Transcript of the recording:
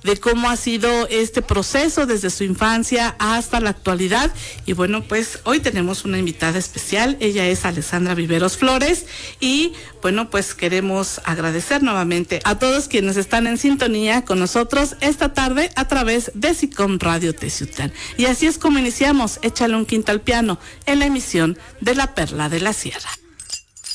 de cómo ha sido este proceso desde su infancia hasta la actualidad. Y bueno, pues hoy tenemos una invitada especial. Ella es Alessandra Viveros Flores y bueno, pues queremos agradecer nuevamente a todos quienes están en sintonía con nosotros esta tarde a través de SICOM Radio Teciutlán. Y así es como iniciamos Échale un quinto al piano en la emisión de La Perla de la Sierra.